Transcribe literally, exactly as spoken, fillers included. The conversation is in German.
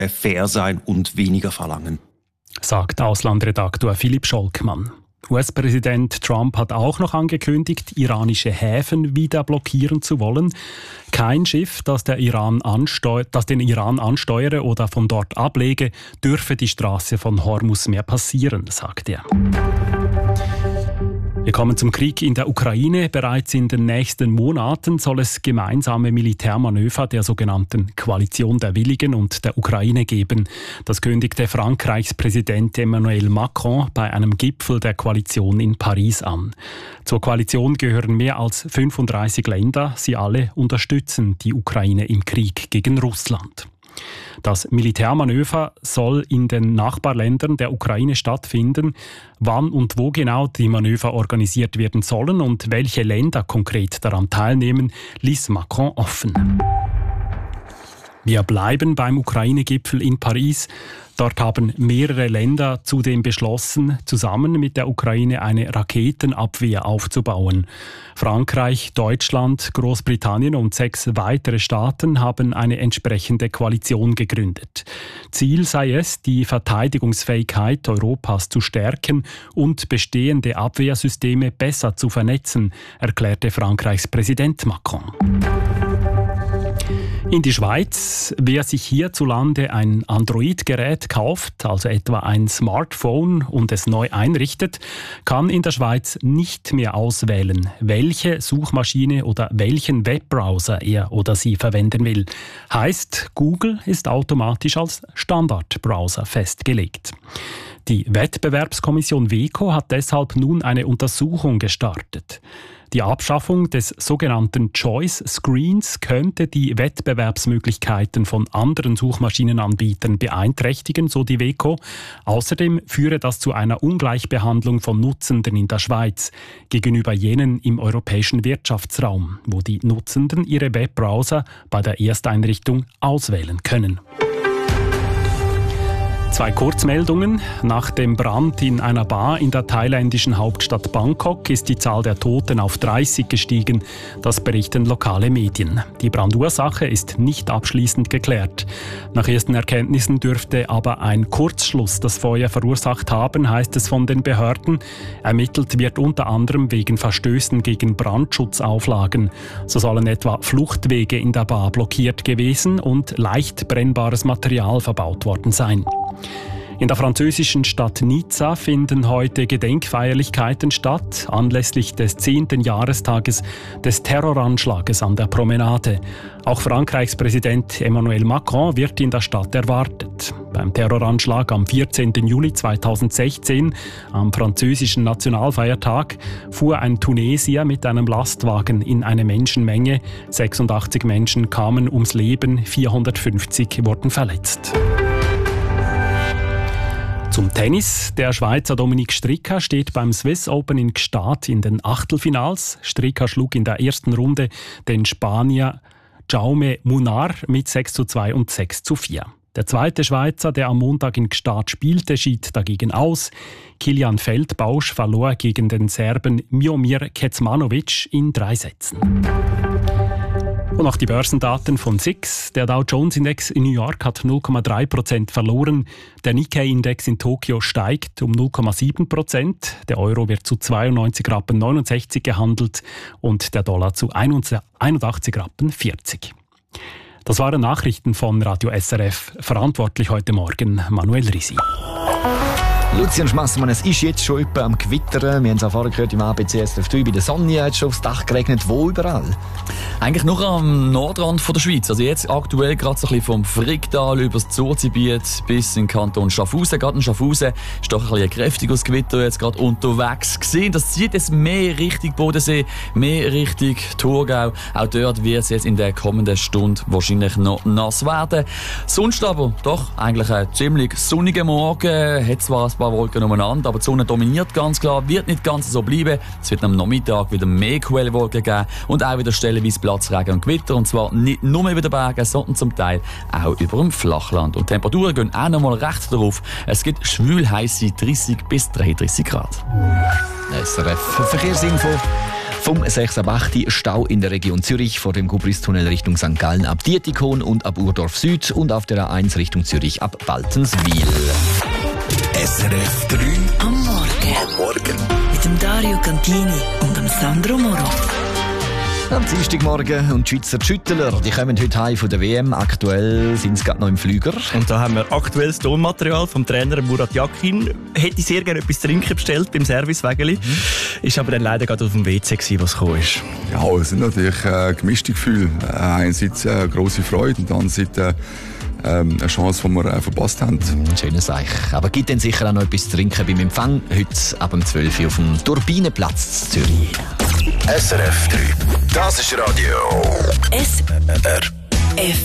fair sein und weniger verlangen. Sagt Auslandredaktor Philipp Scholkmann. U S-Präsident Trump hat auch noch angekündigt, iranische Häfen wieder blockieren zu wollen. Kein Schiff, das, der Iran ansteu- das den Iran ansteuere oder von dort ablege, dürfe die Straße von Hormuz mehr passieren, sagt er. Wir kommen zum Krieg in der Ukraine. Bereits in den nächsten Monaten soll es gemeinsame Militärmanöver der sogenannten Koalition der Willigen und der Ukraine geben. Das kündigte Frankreichs Präsident Emmanuel Macron bei einem Gipfel der Koalition in Paris an. Zur Koalition gehören mehr als fünfunddreißig Länder. Sie alle unterstützen die Ukraine im Krieg gegen Russland. Das Militärmanöver soll in den Nachbarländern der Ukraine stattfinden. Wann und wo genau die Manöver organisiert werden sollen und welche Länder konkret daran teilnehmen, ließ Macron offen. Wir bleiben beim Ukraine-Gipfel in Paris. Dort haben mehrere Länder zudem beschlossen, zusammen mit der Ukraine eine Raketenabwehr aufzubauen. Frankreich, Deutschland, Großbritannien und sechs weitere Staaten haben eine entsprechende Koalition gegründet. Ziel sei es, die Verteidigungsfähigkeit Europas zu stärken und bestehende Abwehrsysteme besser zu vernetzen, erklärte Frankreichs Präsident Macron. In die Schweiz. Wer sich hierzulande ein Android-Gerät kauft, also etwa ein Smartphone, und es neu einrichtet, kann in der Schweiz nicht mehr auswählen, welche Suchmaschine oder welchen Webbrowser er oder sie verwenden will. Heißt, Google ist automatisch als Standardbrowser festgelegt. Die Wettbewerbskommission WEKO hat deshalb nun eine Untersuchung gestartet. Die Abschaffung des sogenannten Choice Screens könnte die Wettbewerbsmöglichkeiten von anderen Suchmaschinenanbietern beeinträchtigen, so die WEKO. Außerdem führe das zu einer Ungleichbehandlung von Nutzenden in der Schweiz gegenüber jenen im europäischen Wirtschaftsraum, wo die Nutzenden ihre Webbrowser bei der Ersteinrichtung auswählen können. Zwei Kurzmeldungen. Nach dem Brand in einer Bar in der thailändischen Hauptstadt Bangkok ist die Zahl der Toten auf dreißig gestiegen. Das berichten lokale Medien. Die Brandursache ist nicht abschließend geklärt. Nach ersten Erkenntnissen dürfte aber ein Kurzschluss das Feuer verursacht haben, heißt es von den Behörden. Ermittelt wird unter anderem wegen Verstößen gegen Brandschutzauflagen. So sollen etwa Fluchtwege in der Bar blockiert gewesen und leicht brennbares Material verbaut worden sein. In der französischen Stadt Nizza finden heute Gedenkfeierlichkeiten statt, anlässlich des zehnten Jahrestages des Terroranschlages an der Promenade. Auch Frankreichs Präsident Emmanuel Macron wird in der Stadt erwartet. Beim Terroranschlag am vierzehnten Juli zweitausendsechzehn, am französischen Nationalfeiertag, fuhr ein Tunesier mit einem Lastwagen in eine Menschenmenge. sechsundachtzig Menschen kamen ums Leben, vierhundertfünfzig wurden verletzt. Zum Tennis. Der Schweizer Dominik Stricka steht beim Swiss Open in Gstaad in den Achtelfinals. Stricka schlug in der ersten Runde den Spanier Jaume Munar mit sechs zu zwei und sechs zu vier. Der zweite Schweizer, der am Montag in Gstaad spielte, schied dagegen aus. Kilian Feldbausch verlor gegen den Serben Miomir Kecmanovic in drei Sätzen. Und auch die Börsendaten von S I X. Der Dow Jones Index in New York hat null Komma drei Prozent verloren. Der Nikkei-Index in Tokio steigt um null Komma sieben Prozent. Der Euro wird zu zweiundneunzig Rappen neunundsechzig gehandelt und der Dollar zu einundachtzig Rappen vierzig. Das waren Nachrichten von Radio S R F. Verantwortlich heute Morgen Manuel Risi. Lucian Schmassmann, es ist jetzt schon etwa am Gewittern. Wir haben es auch vorher gehört, im A B C S F drei bei der Sonja hat es schon aufs Dach geregnet. Wo überall? Eigentlich nur am Nordrand von der Schweiz. Also jetzt aktuell gerade so ein bisschen vom Fricktal über das Zurzigebiet bis in den Kanton Schaffhausen. Gerade in Schaffhausen ist doch ein bisschen ein kräftiges Gewitter jetzt gerade unterwegs gewesen. Das zieht jetzt mehr Richtung Bodensee, mehr Richtung Thurgau. Auch dort wird es jetzt in der kommenden Stunde wahrscheinlich noch nass werden. Sonst aber doch eigentlich ein ziemlich sonniger Morgen. Hat zwar ein paar Wolken umeinander, aber die Sonne dominiert ganz klar, wird nicht ganz so bleiben. Es wird am Nachmittag wieder mehr Quellwolken geben und auch wieder stellenweise Platzregen und Gewitter. Und zwar nicht nur über den Bergen, sondern zum Teil auch über dem Flachland. Und die Temperaturen gehen auch noch mal recht darauf. Es gibt schwül heisse dreißig bis dreiunddreißig Grad. S R F Verkehrsinfo. Vom sechs ab acht Stau in der Region Zürich vor dem Gubristunnel Richtung Sankt Gallen ab Dietikon und ab Urdorf Süd und auf der A eins Richtung Zürich ab Baltenswil. S R F drei am Morgen. Am Morgen. Mit dem Dario Cantini und dem Sandro Moro. Am Dienstagmorgen und die Schweizer Schüttler, die kommen heute heim von der W M. Aktuell sind sie gerade noch im Flüger. Und da haben wir aktuelles Tonmaterial vom Trainer Murat Yakin. Hätte sehr gerne etwas zu trinken bestellt beim Servicewägeli. Mhm. Ist aber dann leider gerade auf dem W C gewesen, was gekommen ist. Ja, es sind natürlich äh, gemischte Gefühle. Äh, einerseits äh, grosse Freude und andererseits äh, ähm, eine Chance, die wir äh, verpasst haben. Ein schönes Zeichen. Aber gibt dann sicher auch noch etwas zu trinken beim Empfang. Heute ab um zwölf Uhr auf dem Turbinenplatz in Zürich. S R F drei. Das ist Radio S R F